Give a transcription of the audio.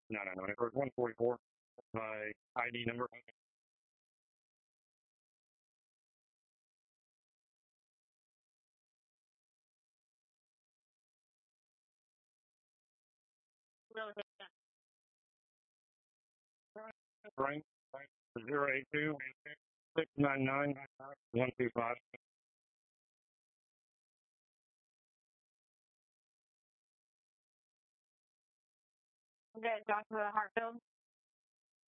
No. It was 144. My ID number. Frank 082 699 125. Okay, Joshua Hartfield.